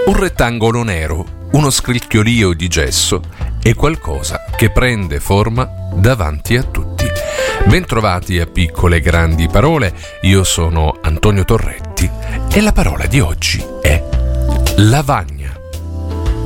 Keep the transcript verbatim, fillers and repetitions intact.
Un rettangolo nero, uno scricchiolio di gesso e qualcosa che prende forma davanti a tutti. Bentrovati a Piccole Grandi Parole, io sono Antonio Torretti e la parola di oggi è lavagna.